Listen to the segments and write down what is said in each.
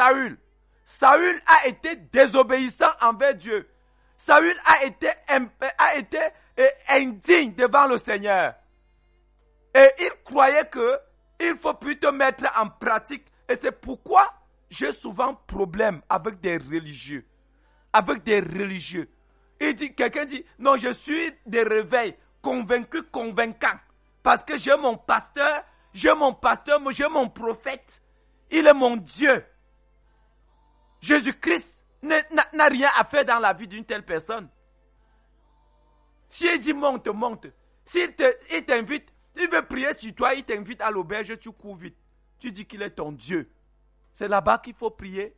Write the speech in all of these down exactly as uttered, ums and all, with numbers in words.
Saül. Saül a été désobéissant envers Dieu. Saül a été, a été indigne devant le Seigneur. Et il croyait que il faut plutôt mettre en pratique. Et c'est pourquoi j'ai souvent problème avec des religieux. Avec des religieux. Il dit, quelqu'un dit, non, je suis des réveils, convaincu, convaincant. Parce que j'ai mon pasteur, j'ai mon pasteur, j'ai mon prophète. Il est mon Dieu. Jésus-Christ n'a rien à faire dans la vie d'une telle personne. Si il dit monte, monte. S'il t'invite, il veut prier sur toi, il t'invite à l'auberge, tu cours vite. Tu dis qu'il est ton Dieu. C'est là-bas qu'il faut prier.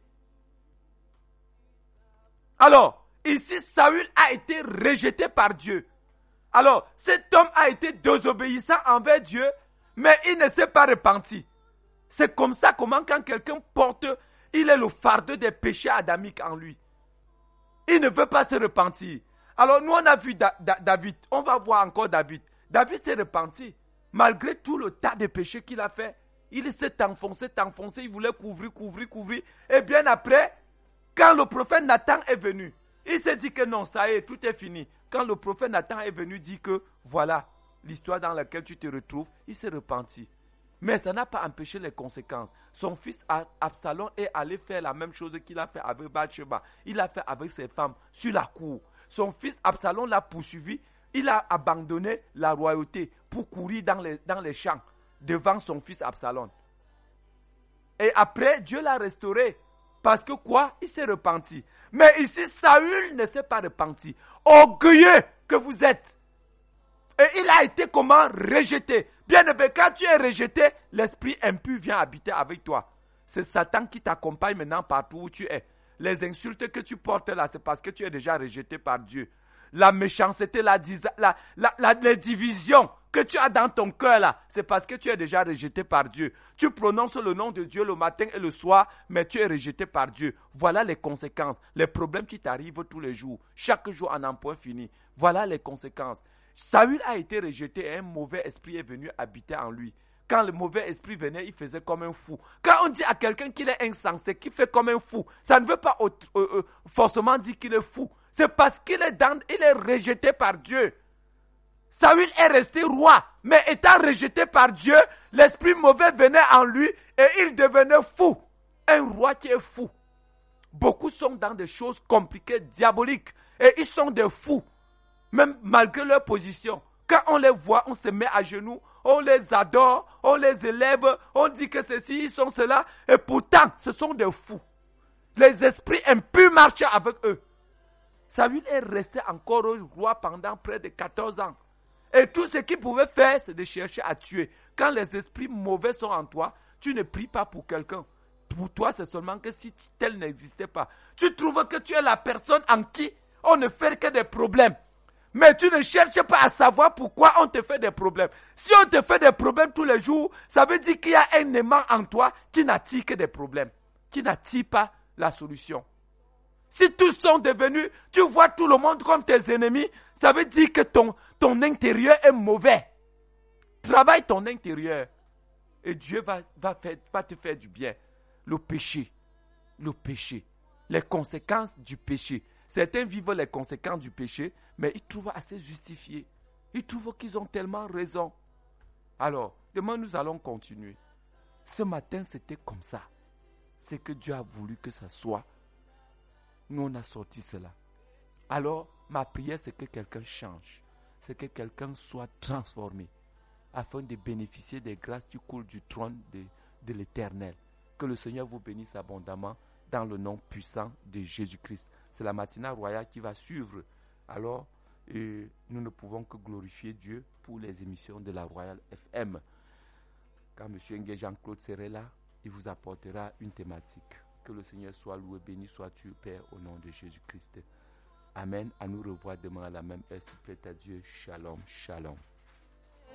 Alors, ici, Saül a été rejeté par Dieu. Alors, cet homme a été désobéissant envers Dieu, mais il ne s'est pas repenti. C'est comme ça comment quand quelqu'un porte, il est le fardeau des péchés adamiques en lui. Il ne veut pas se repentir. Alors, nous, on a vu da- da- David. On va voir encore David. David s'est repenti. Malgré tout le tas de péchés qu'il a fait, il s'est enfoncé, enfoncé, il voulait couvrir, couvrir, couvrir. Et bien après, quand le prophète Nathan est venu, il s'est dit que non, ça y est, tout est fini. Quand le prophète Nathan est venu dire que voilà l'histoire dans laquelle tu te retrouves, il s'est repenti. Mais ça n'a pas empêché les conséquences. Son fils Absalom est allé faire la même chose qu'il a fait avec Bathsheba. Il a fait avec ses femmes sur la cour. Son fils Absalom l'a poursuivi. Il a abandonné la royauté pour courir dans les, dans les champs devant son fils Absalom. Et après, Dieu l'a restauré. Parce que quoi? Il s'est repenti. Mais ici, Saül ne s'est pas repenti. Orgueilleux que vous êtes. Et il a été comment? Rejeté. Bien aimé, quand tu es rejeté, l'esprit impur vient habiter avec toi. C'est Satan qui t'accompagne maintenant partout où tu es. Les insultes que tu portes là, c'est parce que tu es déjà rejeté par Dieu. La méchanceté, la, la, la, la, les divisions que tu as dans ton cœur là, c'est parce que tu es déjà rejeté par Dieu. Tu prononces le nom de Dieu le matin et le soir, mais tu es rejeté par Dieu. Voilà les conséquences, les problèmes qui t'arrivent tous les jours. Chaque jour en un point fini. Voilà les conséquences. Saül a été rejeté et un mauvais esprit est venu habiter en lui. Quand le mauvais esprit venait, il faisait comme un fou. Quand on dit à quelqu'un qu'il est insensé, qu'il fait comme un fou, ça ne veut pas euh, euh, forcément dire qu'il est fou. C'est parce qu'il est, dans, il est rejeté par Dieu. Saül est resté roi, mais étant rejeté par Dieu, l'esprit mauvais venait en lui et il devenait fou. Un roi qui est fou. Beaucoup sont dans des choses compliquées, diaboliques, et ils sont des fous, même malgré leur position. Quand on les voit, on se met à genoux, on les adore, on les élève, on dit que ceci, ils sont cela, et pourtant, ce sont des fous. Les esprits impurs marchent avec eux. Saül est resté encore roi pendant près de quatorze ans. Et tout ce qu'il pouvait faire, c'est de chercher à tuer. Quand les esprits mauvais sont en toi, tu ne pries pas pour quelqu'un. Pour toi, c'est seulement que si tel n'existait pas. Tu trouves que tu es la personne en qui on ne fait que des problèmes. Mais tu ne cherches pas à savoir pourquoi on te fait des problèmes. Si on te fait des problèmes tous les jours, ça veut dire qu'il y a un aimant en toi qui n'attire que des problèmes, qui n'attire pas la solution. Si tous sont devenus, tu vois tout le monde comme tes ennemis, ça veut dire que ton, ton intérieur est mauvais. Travaille ton intérieur et Dieu va, va, faire, va te faire du bien. Le péché, le péché, les conséquences du péché. Certains vivent les conséquences du péché, mais ils trouvent assez justifié. Ils trouvent qu'ils ont tellement raison. Alors, demain nous allons continuer. Ce matin, c'était comme ça. C'est que Dieu a voulu que ça soit. Nous, on a sorti cela. Alors, ma prière, c'est que quelqu'un change. C'est que quelqu'un soit transformé. Afin de bénéficier des grâces qui coulent du trône de, de l'Éternel. Que le Seigneur vous bénisse abondamment dans le nom puissant de Jésus-Christ. C'est la matinale royale qui va suivre. Alors, euh, nous ne pouvons que glorifier Dieu pour les émissions de la Royale F M. Quand M. Nguyen Jean-Claude serait là, il vous apportera une thématique. Que le Seigneur soit loué, béni sois-tu, Père, au nom de Jésus-Christ. Amen. À nous revoir demain à la même heure, s'il plaît à Dieu. Shalom, shalom.